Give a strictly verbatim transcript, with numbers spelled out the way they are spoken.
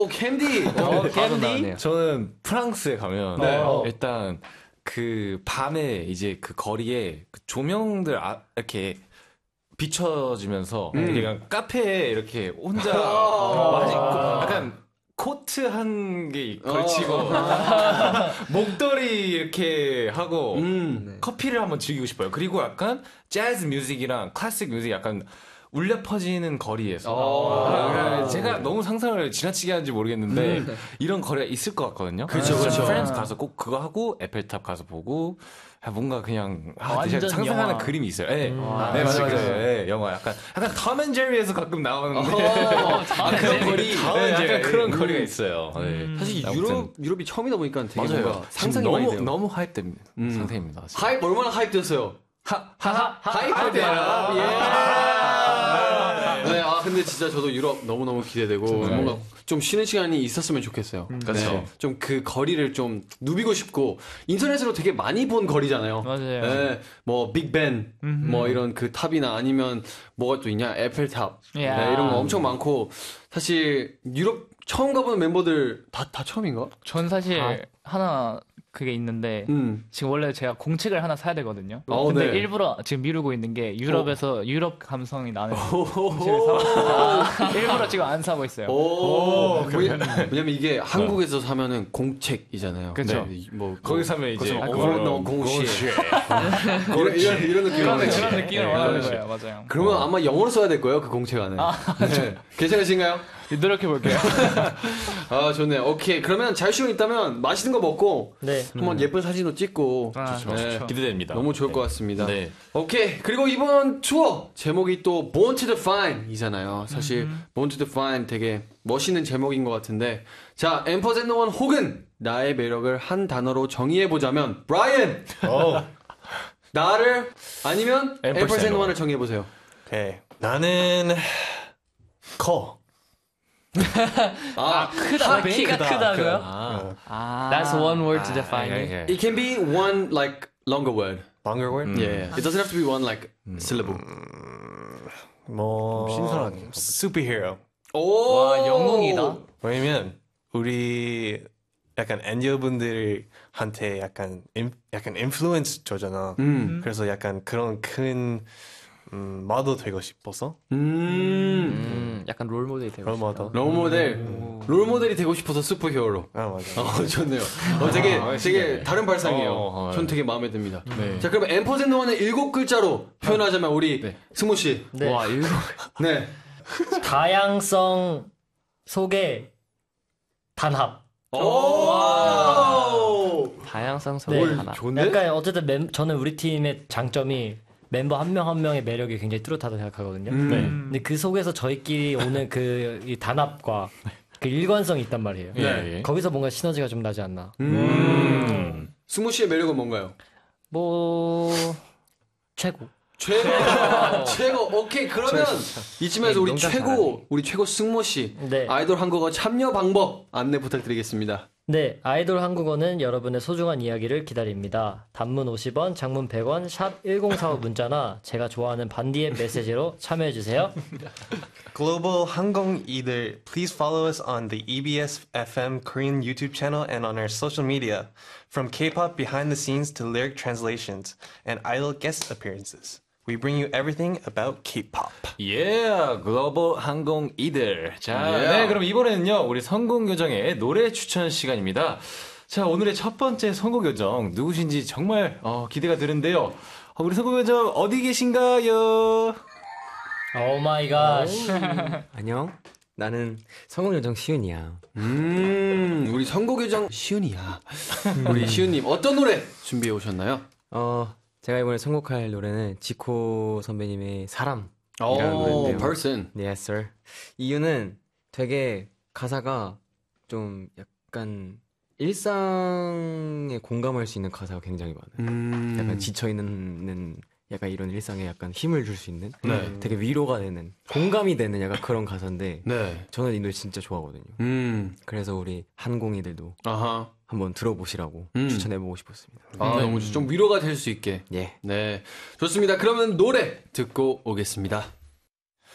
오, 캔디. 어, 캔디. 저는 프랑스에 가면 네. 일단 그 밤에 이제 그 거리에 그 조명들 아, 이렇게 비춰지면서 음. 되게 그냥 카페에 이렇게 혼자 마시고 약간 코트 한 개 걸치고 목도리 이렇게 하고 음. 커피를 한번 즐기고 싶어요. 그리고 약간 재즈 뮤직이랑 클래식 뮤직 약간 울려 퍼지는 거리에서 아, 제가 너무 상상을 지나치게 하는지 모르겠는데 음. 이런 거리가 있을 것 같거든요. 그렇죠, 그렇죠. 프랑스 가서 꼭 그거 하고 에펠탑 가서 보고 뭔가 그냥 아, 완전 제가 상상하는 영화. 그림이 있어요. 네, 음. 네 맞아요. 맞아요. 네, 영화 약간 약간 톰앤 제리에서 가끔 나오는데 어, 아, 그런 거리, 네, 약간 그런 거리가 있어요. 네. 음. 사실 아무튼. 유럽 유럽이 처음이다 보니까 되게 맞아요. 뭔가 상상이 너무 많이 돼요. 너무 하이프된 음. 상태입니다. 지금. 하이프 얼마나 하이프됐어요? 하하 하이프돼요. 예. 네, 아 근데 진짜 저도 유럽 너무 너무 기대되고 뭔가 좀 쉬는 시간이 있었으면 좋겠어요. 그렇죠. 좀 그 거리를 좀 누비고 싶고 인터넷으로 되게 많이 본 거리잖아요. 맞아요. 네, 뭐 빅벤, 뭐 이런 그 탑이나 아니면 뭐가 또 있냐 에펠탑 네, 야. 이런 거 엄청 많고 사실 유럽 처음 가보는 멤버들 다 다 처음인가? 전 사실 하나 그게 있는데 음. 지금 원래 제가 공책을 하나 사야 되거든요. 어, 근데 네. 일부러 지금 미루고 있는 게 유럽에서 유럽 감성이 나는 공책을 사 일부러 지금 안 사고 있어요. 오, 왜냐- 왜냐면 이게 한국에서 사면은 공책이잖아요. 그쵸. 네, 뭐 거기 사면 이제 아, 어, 그건 너무 공시. 이런 이런 이런 느낌. 그런, 그렇지. 그런 느낌을 네, 원하는 그렇지. 거예요. 맞아요. 그러면 아마 영어로 써야 될 거예요, 그 공책 안에. 네. 괜찮으신가요? 노력해 볼게요. 아, 좋네요. 오케이. 그러면 자유시간 있다면 맛있는 거 먹고 네. 한번 예쁜 사진도 찍고 아, 좋죠. 네. 좋죠. 기대됩니다. 너무 좋을 네. 것 같습니다. 네. 오케이. 그리고 이번 투어 제목이 또 Born to Define 이잖아요. 사실 Born to Define 되게 멋있는 제목인 것 같은데 자, 엠퍼센더 원 혹은 나의 매력을 한 단어로 정의해보자면 브라이언! 나를 아니면 엠퍼센더 원을 정의해보세요. 오케이. 나는 커. 아, 크다. 키가 크다고요? 아, 아. That's one word to define 예, you. 예. it can be one like longer word. Longer word? Yeah, it doesn't have to be one like syllable. 뭐 신선하게. superhero. 오, 와, 영웅이다. 왜냐면 우리 약간 엔지오분들한테 약간 인, 약간 인플루언스 줘잖아. 음. 그래서 약간 그런 큰 음, 마도 되고 싶어서 음, 음, 약간 롤 모델이 되고 그런 싶다. 마도. 롤 모델, 롤 모델이 되고 싶어서 슈퍼히어로. 아 맞아. 어, 좋네요. 어, 되게 되게 신기하네. 다른 발상이에요. 어, 어, 전 네. 되게 마음에 듭니다. 네. 자, 그러면 엠퍼센더 원의 일곱 글자로 표현하자면 우리 네. 승모 씨. 네. 와, 일곱. 네. 다양성 속의 단합. 오! 다양성 네. 속의 단합. 좋은데? 약간 어쨌든 멤, 저는 우리 팀의 장점이 멤버 한 명 한 명의 매력이 굉장히 뚜렷하다고 생각하거든요. 음. 네. 근데 그 속에서 저희끼리 오는 그 이 단합과 그 일관성이 있단 말이에요. 네. 예. 거기서 뭔가 시너지가 좀 나지 않나. 음. 승모 씨의 매력은 뭔가요? 뭐 최고. 최고. 최고. 오케이. 그러면 이쯤에서 우리 농담 최고 우리 최고 승모 씨 네. 아이돌 한국어 참여 방법 안내 부탁드리겠습니다. 네, 아이돌 한국어는 여러분의 소중한 이야기를 기다립니다. 단문 오십 원, 장문 백 원, 샵 일공사오 문자나 제가 좋아하는 반디의 메시지로 참여해주세요. Global Hangong Either. Please follow us on the E B S F M Korean YouTube channel and on our social media. From K-pop behind the scenes to lyric translations and idol guest appearances. We bring you everything about K-pop. 예, 글로벌 항공 이들. 자, 예. 네, 그럼 이번에는요, 우리 성공 요정의 노래 추천 시간입니다. 자, 오늘의 첫 번째 성공 요정 누구신지 정말 어, 기대가 되는데요. 어, 우리 성공 요정 어디 계신가요? 오 마이 갓. 안녕. 나는 성공요정 시윤이야. 음, 우리 선곡요정 시윤이야. 우리 시윤님 어떤 노래 준비해 오셨나요? 어, 제가 이번에 선곡할 노래는 지코 선배님의 사람이라는 오, 노래인데요. person. Yes, sir. 이유는 되게 가사가 좀 약간 일상에 공감할 수 있는 가사가 굉장히 많아요. 음, 약간 지쳐있는 약간 이런 일상에 약간 힘을 줄 수 있는 네. 되게 위로가 되는 공감이 되는 약간 그런 가사인데 네. 저는 이 노래 진짜 좋아하거든요. 음, 그래서 우리 한공이들도 아하. 한번 들어보시라고 음. 추천해보고 싶었습니다. 아, 너무 좀 위로가 될 수 있게. 예. 네. 좋습니다. 그러면 노래 듣고 오겠습니다.